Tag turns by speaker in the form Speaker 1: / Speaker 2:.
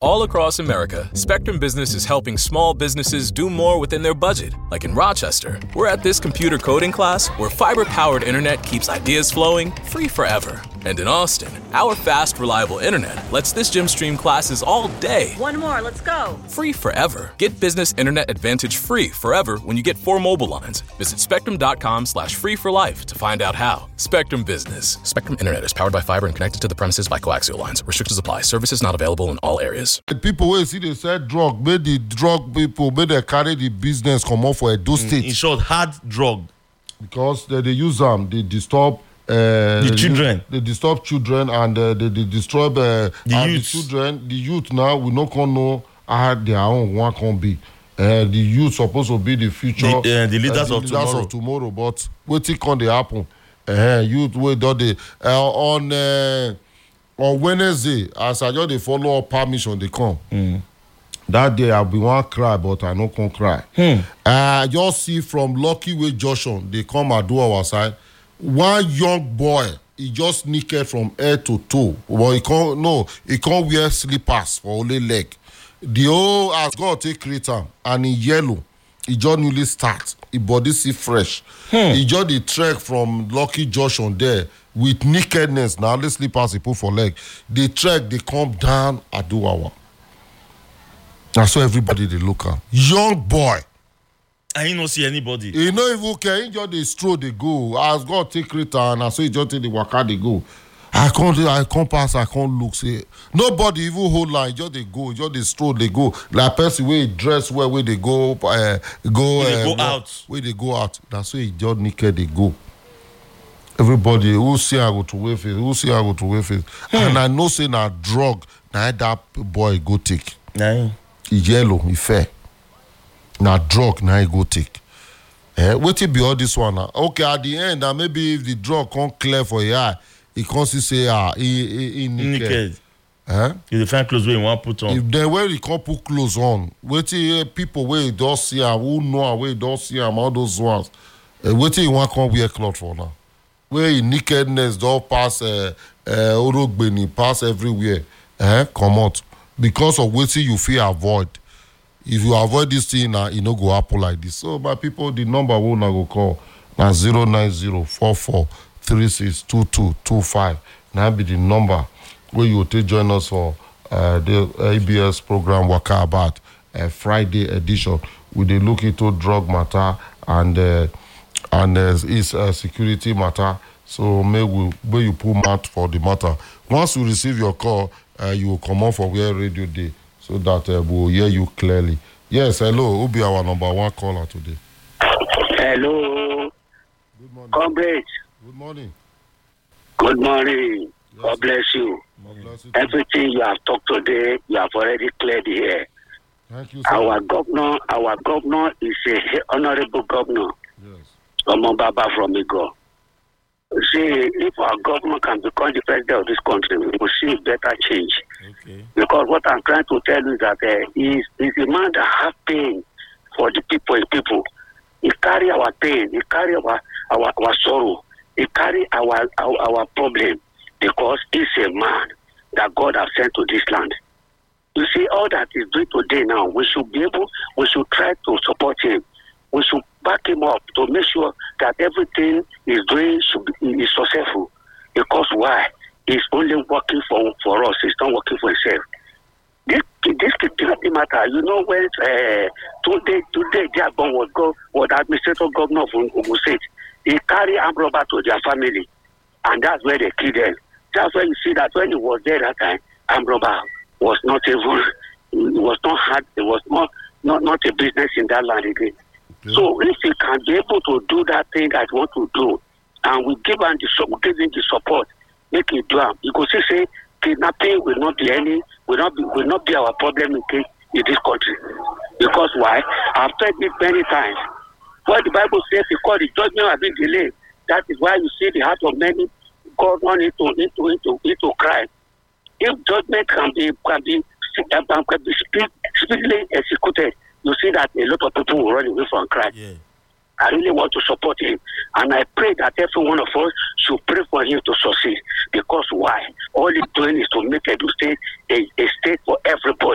Speaker 1: All across America, Spectrum Business is helping small businesses do more within their budget. Like in Rochester, we're at this computer coding class where fiber-powered internet keeps ideas flowing free forever. And in Austin, our fast, reliable internet lets this gym stream classes all day.
Speaker 2: One more, let's go.
Speaker 1: Free forever. Get Business Internet Advantage free forever when you get 4 mobile lines. Visit spectrum.com/free for life to find out how. Spectrum Business. Spectrum Internet is powered by fiber and connected to the premises by coaxial lines. Restrictions apply. Services not available in all areas.
Speaker 3: The people wey see they sell drug, make the drug people, make they carry the business come off for Edo State.
Speaker 4: In short, hard drug.
Speaker 3: Because they use them, they disturb
Speaker 4: the children.
Speaker 3: They disturb children and they disturb the children. The youth now we not gonna know how their own one can be. The youth supposed to be the future,
Speaker 4: the leaders of
Speaker 3: tomorrow. But what can they happen? Youth wait do they on Wednesday as I just dey follow up permission they come. That day I be one cry but I no can cry. I just see from Lucky Way Junction they come and do our side. One young boy he just naked from head to toe but he can't wear slippers for only leg. The whole as God take create am and in yellow he just newly start his body see fresh. He just the trek from Lucky Junction there with nakedness now only slippers he put for leg. The trek they come down Aduwawa. That's so everybody they look at young boy.
Speaker 4: I ain't not see anybody.
Speaker 3: He no even care. He just the stroll they go. As God take return, and so he just take the waka they go. I can't pass. I can't look. Say nobody even hold line. Just they go. Just the stroll they go. Like person where dress where they go
Speaker 4: out.
Speaker 3: Where they go out. That's why he just naked they go. Everybody who see I go to Wayface. And I know say na drug. Na that boy go take.
Speaker 4: Nah.
Speaker 3: He yellow. He fair. Na drug na he go take. Wetin be all this one now? Okay, at the end, maybe if the drug can't clear for your eye, he can't say he naked.
Speaker 4: If the find clothes where you want put on.
Speaker 3: If then where he can't put clothes on, wetin people where don't see him, who know where don't see him, all those ones. Wetin you want can't wear clothes for now? Where he nakedness don't pass Orogbeni, pass everywhere. Come out. Because of wetin you feel avoid. If you avoid this thing now, it no go happen like this. So my people, the number we na go call na 09044362225. Now be the number where you take join us for the ABS program Waka About Friday edition. We dey look into drug matter and its security matter. So may you put mouth for the matter. Once you receive your call, you will come on for where radio day. So that we'll hear you clearly. Yes, hello. Who be our number one caller today?
Speaker 5: Hello.
Speaker 3: Good morning.
Speaker 5: Comrades.
Speaker 3: Good morning.
Speaker 5: Good morning.
Speaker 3: Yes.
Speaker 5: God bless you.
Speaker 3: God bless you.
Speaker 5: Everything you have talked today, you have already cleared the air.
Speaker 3: Thank you, sir.
Speaker 5: Our governor is a honorable governor.
Speaker 3: Yes.
Speaker 5: Baba from Igor. See, if our governor can become the president of this country, we will see better change.
Speaker 4: Okay.
Speaker 5: Because what I'm trying to tell you is that he's a man that has pain for the people. He carry our pain. He carry our sorrow. He carry our problem because he's a man that God has sent to this land. You see, all that he's doing today now, we should try to support him. We should back him up to make sure that everything he's doing is successful. Because why? He's only working for us. He's not working for himself. This security matter, you know, when today Diagbon was the administrator governor of Ogun State. He carried armed robber to their family, and that's where they killed them. That's why you see that when he was there that time, armed robber was not even, it was not hard, it was not a business in that land again. Okay. So if he can be able to do that thing that he want to do, and we give him the support, make it do him. You could say kidnapping will not be our problem in this country. Because why? I've said this many times. What the Bible says, because the judgment has been delayed. That is why you see the heart of many go on into crime. If judgment can be speedily executed, you see that a lot of people will run away from crime.
Speaker 4: Yeah.
Speaker 5: I really want to support him, and I pray that every one of us should pray for him to succeed. Because why? All he's doing is to make Edo State a state for everybody.